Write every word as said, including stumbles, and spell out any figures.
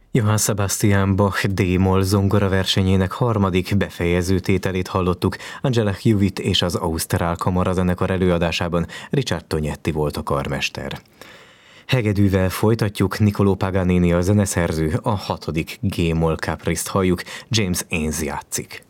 Johann Sebastian Bach D-moll zongora versenyének harmadik befejező tételét hallottuk. Angela Hewitt és az Ausztrál Kamarazenekar előadásában Richard Tognetti volt a karmester. Hegedűvel folytatjuk, Niccolò Paganini a zeneszerző, a hatodik G-moll Caprist halljuk, James Ainnes játszik.